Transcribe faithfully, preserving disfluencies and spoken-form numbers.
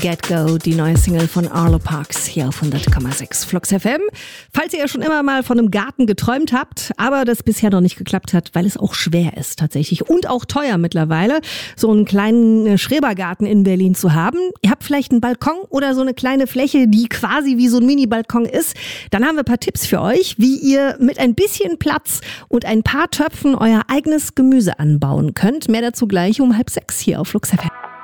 Get Go, die neue Single von Arlo Parks hier auf hundert Komma sechs Flux F M. Falls ihr ja schon immer mal von einem Garten geträumt habt, aber das bisher noch nicht geklappt hat, weil es auch schwer ist tatsächlich und auch teuer mittlerweile, so einen kleinen Schrebergarten in Berlin zu haben. Ihr habt vielleicht einen Balkon oder so eine kleine Fläche, die quasi wie so ein Mini-Balkon ist. Dann haben wir ein paar Tipps für euch, wie ihr mit ein bisschen Platz und ein paar Töpfen euer eigenes Gemüse anbauen könnt. Mehr dazu gleich um halb sechs hier auf Flux F M.